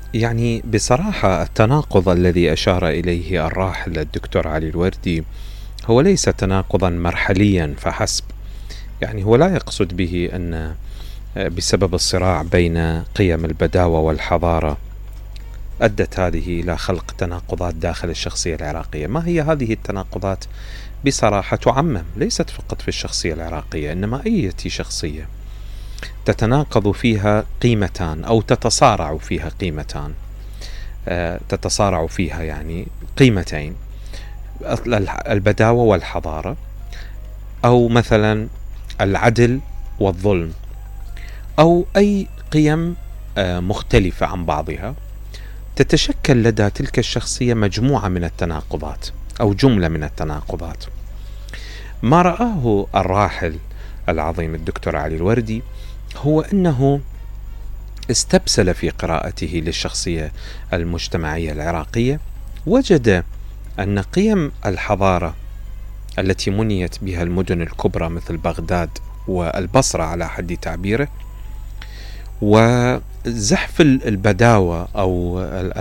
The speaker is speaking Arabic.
يعني بصراحة التناقض الذي أشار إليه الراحل الدكتور علي الوردي هو ليس تناقضا مرحليا فحسب. يعني هو لا يقصد به أن بسبب الصراع بين قيم البداوة والحضارة أدت هذه إلى خلق تناقضات داخل الشخصية العراقية. ما هي هذه التناقضات؟ بصراحة تعمم، ليست فقط في الشخصية العراقية، إنما أي شخصية تتناقض فيها قيمتان أو تتصارع فيها قيمتان، تتصارع فيها يعني قيمتين، البداوة والحضارة، أو مثلا العدل والظلم، أو أي قيم مختلفة عن بعضها، تتشكل لدى تلك الشخصية مجموعة من التناقضات أو جملة من التناقضات. ما رآه الراحل العظيم الدكتور علي الوردي هو أنه استبسل في قراءته للشخصية المجتمعية العراقية، وجد أن قيم الحضارة التي منيت بها المدن الكبرى مثل بغداد والبصرة على حد تعبيره، وزحف البداوة أو